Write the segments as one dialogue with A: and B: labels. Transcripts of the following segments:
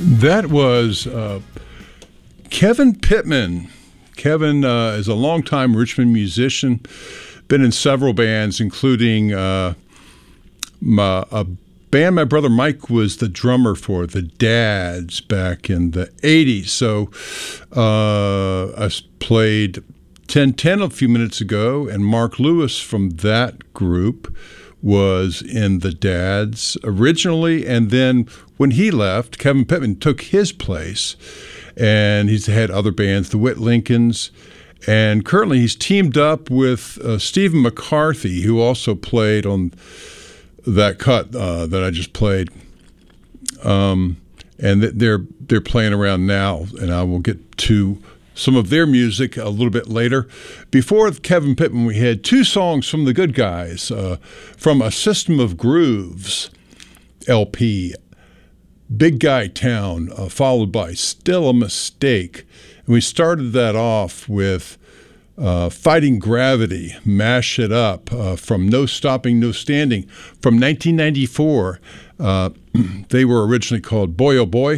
A: That was Kevin Pittman. Kevin is a longtime Richmond musician, been in several bands, including a band my brother Mike was the drummer for, the Dads, back in the 80s. So I played 1010 a few minutes ago, and Mark Lewis from that group was in the Dads originally, and then when he left, Kevin Pittman took his place, and he's had other bands, the Whit Lincolns, and currently he's teamed up with Stephen McCarthy, who also played on that cut that I just played, and they're playing around now, and I will get to some of their music a little bit later. Before Kevin Pittman, we had two songs from the Good Guys, from A System of Grooves LP, Big Guy Town, followed by Still a Mistake. And we started that off with Fighting Gravity, Mash It Up, from No Stopping, No Standing, from 1994. They were originally called Boy Oh Boy,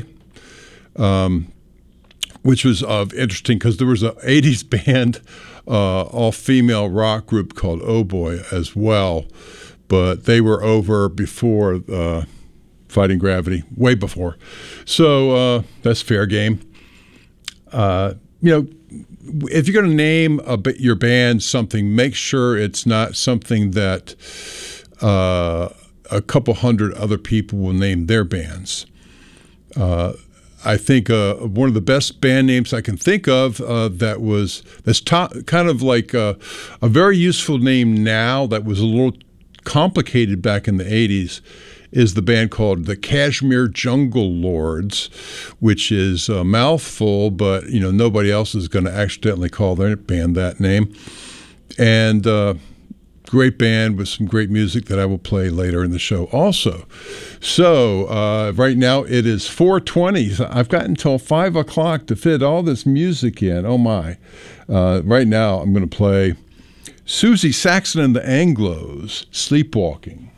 A: which was interesting because there was an 80s band, all-female rock group called Oh Boy as well, but they were over before Fighting Gravity, way before. So that's fair game. If you're going to name your band something, make sure it's not something that a couple hundred other people will name their bands. I think one of the best band names I can think of that's kind of like a very useful name now that was a little complicated back in the 80s is the band called the Kashmir Jungle Lords, which is a mouthful, but nobody else is going to accidentally call their band that name. And great band with some great music that I will play later in the show also. So right now it is 4:20. I've got until 5 o'clock to fit all this music in. Oh my. Right now I'm going to play Susie Saxon and the Anglos, Sleepwalking.